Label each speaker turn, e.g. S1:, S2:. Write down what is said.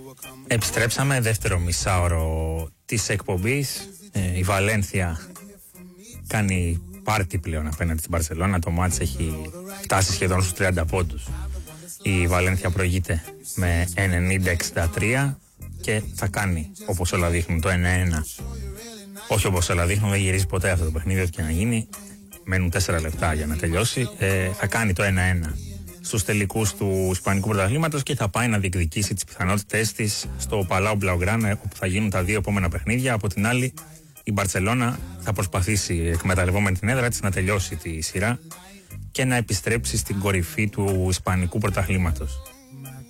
S1: Επιστρέψαμε δεύτερο μισάωρο της εκπομπής. Η Βαλένθια κάνει πάρτι πλέον απέναντι στην Μπαρσελόνα. Το μάτς έχει φτάσει σχεδόν στους 30 πόντους. Η Βαλένθια προηγείται με 90-63 και θα κάνει, όπως όλα δείχνουν, το 1-1. Όχι όπως όλα δείχνουν, δεν γυρίζει ποτέ αυτό το παιχνίδι, ό,τι και να γίνει. Μένουν 4 λεπτά για να τελειώσει. Θα κάνει το 1-1 στους τελικούς του Ισπανικού Πρωταθλήματος και θα πάει να διεκδικήσει τις πιθανότητες της στο Παλάου Μπλαουγκράνα, όπου θα γίνουν τα δύο επόμενα παιχνίδια. Από την άλλη, η Μπαρσελόνα θα προσπαθήσει, εκμεταλλευόμενη την έδρα της, να τελειώσει τη σειρά και να επιστρέψει στην κορυφή του Ισπανικού Πρωταθλήματος.